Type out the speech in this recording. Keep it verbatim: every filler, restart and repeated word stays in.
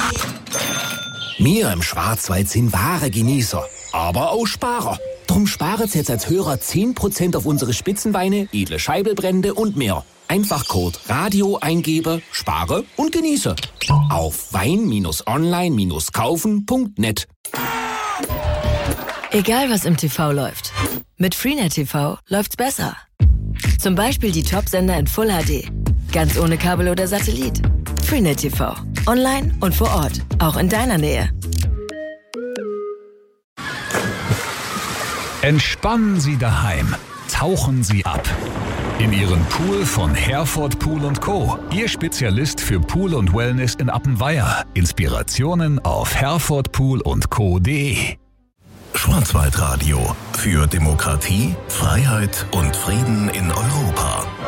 Wir im Schwarzwald sind wahre Genießer, aber auch Sparer. Drum sparen Sie jetzt als Hörer zehn Prozent auf unsere Spitzenweine, edle Scheibelbrände und mehr. Einfach Code Radio eingebe, spare und genieße. Auf wein online kaufen punkt net. Egal was im T V läuft, mit Freenet T V läuft's besser. Zum Beispiel die Top-Sender in Full H D. Ganz ohne Kabel oder Satellit. Freenet T V. Online und vor Ort. Auch in deiner Nähe. Entspannen Sie daheim. Tauchen Sie ab. In Ihren Pool von Herford Pool und Co. Ihr Spezialist für Pool und Wellness in Appenweier. Inspirationen auf herford pool und co punkt de. Schwarzwaldradio. Für Demokratie, Freiheit und Frieden in Europa.